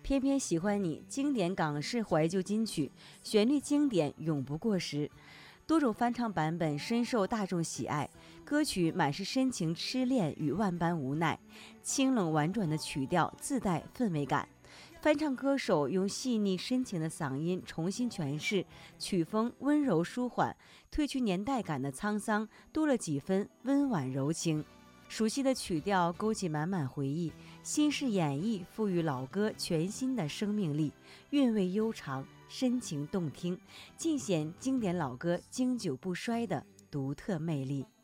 偏偏喜欢你经典港式怀旧金曲，旋律经典永不过时。多种翻唱版本深受大众喜爱，歌曲满是深情痴恋与万般无奈，清冷婉转的曲调自带氛围感。翻唱歌手用细腻深情的嗓音重新诠释，曲风温柔舒缓，褪去年代感的沧桑，多了几分温婉柔情。熟悉的曲调勾起满满回忆，新式演绎赋予老歌全新的生命力，韵味悠长，深情动听，尽显经典老歌经久不衰的独特魅力。